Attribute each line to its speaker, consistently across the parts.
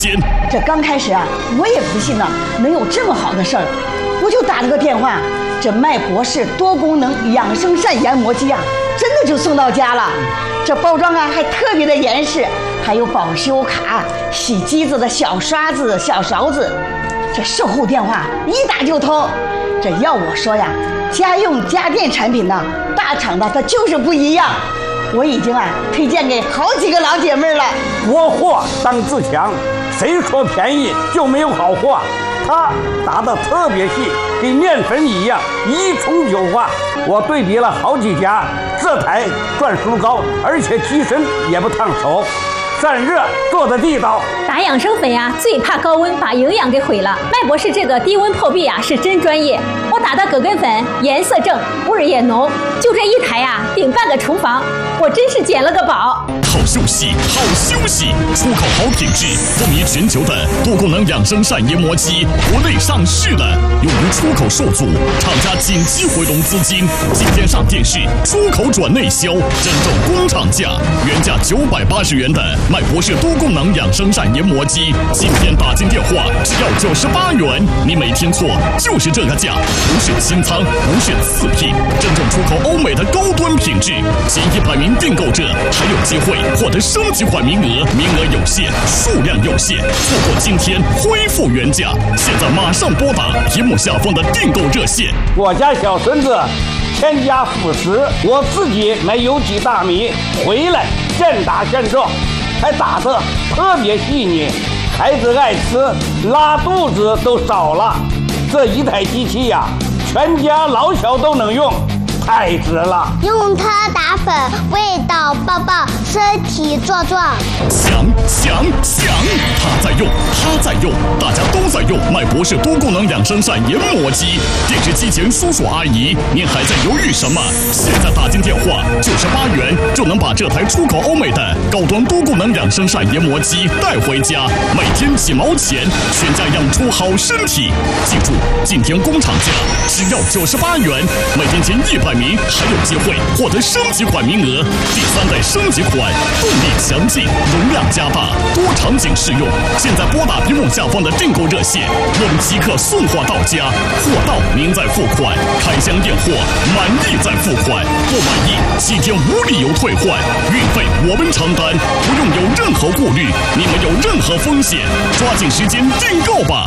Speaker 1: 这刚开始啊，我也不信呢，能有这么好的事儿，我就打了个电话，这麦博士多功能养生膳研磨机啊，真的就送到家了。这包装啊还特别的严实，还有保修卡、洗机子的小刷子、小勺子。这售后电话一打就通。这要我说呀，家用家电产品呢，大厂的它就是不一样。我已经推荐给好几个老姐妹了。
Speaker 2: 国货当自强，谁说便宜就没有好货？它打得特别细，跟面粉一样，一冲就化。我对比了好几家，这台转速高，而且机身也不烫手，散热做得地道。
Speaker 3: 打养生粉呀，最怕高温把营养给毁了。麦博士这个低温破壁呀是真专业，我打的葛根粉颜色正，味儿也浓，就这一台呀顶半个厨房，我真是捡了个宝。
Speaker 4: 好休息，好休息，出口好品质，风靡全球的多功能养生膳研磨机，国内上市了，由于出口受阻，厂家紧急回笼资金，今天上电视，出口转内销，真正工厂价，原价980元的麦博士多功能养生膳研磨机，今天打进电话只要98元，你没听错，就是这个价，不选清仓，不选次品，真正出口欧美的高端品质，前100名订购者还有机会获得升级款名额，名额有限，数量有限，错过今天恢复原价，现在马上拨打屏幕下方的订购热线。
Speaker 2: 我家小孙子添加辅食，我自己买有机大米回来现打现种，还打得特别细腻，孩子爱吃，拉肚子都少了。这一台机器呀，全家老小都能用，太值了！
Speaker 5: 用它打粉，味道爆爆，身体壮壮。
Speaker 4: 想，他在用，大家都在用麦博士多功能养生膳研磨机。电视机前叔叔阿姨，您还在犹豫什么？现在打进电话，98元就能把这台出口欧美的高端多功能养生膳研磨机带回家，每天几毛钱，全家养出好身体。记住，今天工厂价只要98元，每天前100名还有机会获得升级款名额。第3代升级款，动力强劲，容量加大，多场景适用。现在拨打屏幕下方的订购热线，我们即刻送货到家，货到您再付款，开箱验货，满意再付款，不满意7天无理由退换，运费我们承担，不用有任何顾虑，你们有任何风险，抓紧时间订购吧。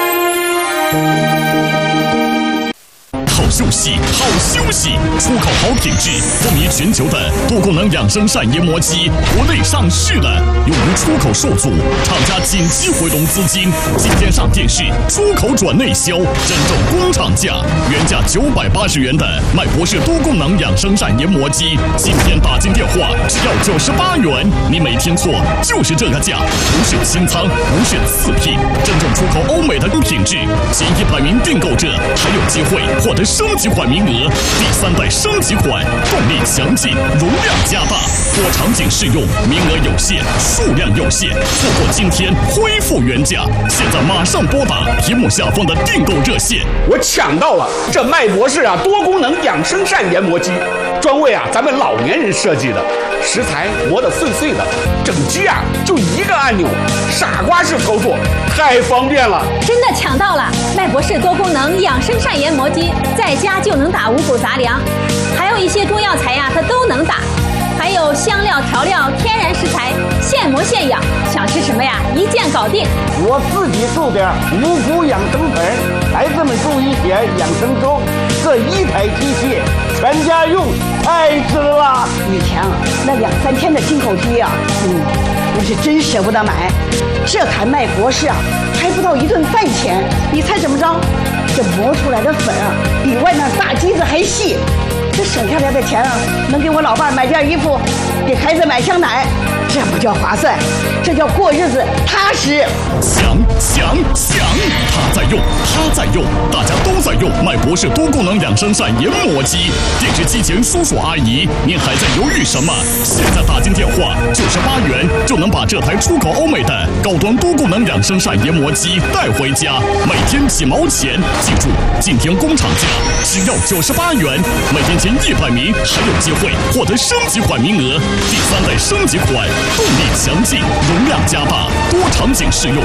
Speaker 4: 好休息，好休息，出口好品质，风靡全球的多功能养生膳研磨机，国内上市了，由于出口受阻，厂家紧急回笼资金，今天上电视，出口转内销，真正工厂价，原价980元的麦博士多功能养生膳研磨机，今天打进电话只要98元，你没听错，就是这个价，不选清仓，不选次品，真正出口欧美的品质，前100名订购者还有机会获得升级款名额。第3代升级款，动力强劲，容量加大，多场景适用，名额有限，数量有限，错过今天恢复原价，现在马上拨打屏幕下方的订购热线。
Speaker 6: 我抢到了这麦博士多功能养生膳研磨机，专为咱们老年人设计的，食材磨得碎碎的，整机就一个按钮，傻瓜式操作，太方便了。
Speaker 3: 真的抢到了麦博士多功能养生膳研磨机，在家就能打五谷杂粮，还有一些中药材它都能打，还有香料调料天然食材，现磨现养，想吃什么一键搞定。
Speaker 2: 我自己做点五谷养生粉，孩子们注意些养生粥，这一台机器全家用，太值了。
Speaker 1: 雨强，那2、3天的进口机我是真舍不得买。这台麦博士还不到1顿饭钱，你猜怎么着？这磨出来的粉比外面大机子还细，这省下来的钱能给我老伴买件衣服，给孩子买箱奶，这不叫划算，这叫过日子踏实。
Speaker 4: 想，他在用，大家都在用麦博士多功能养生膳研磨机。电视机前叔叔阿姨，您还在犹豫什么？现在打进电话98元就能把这台出口欧美的高端多功能养生膳研磨机带回家，每天几毛钱。记住，今天工厂价只要98元，每天前100名还有机会获得升级款名额。第3代升级款，动力强劲，容量加大，多场景适用。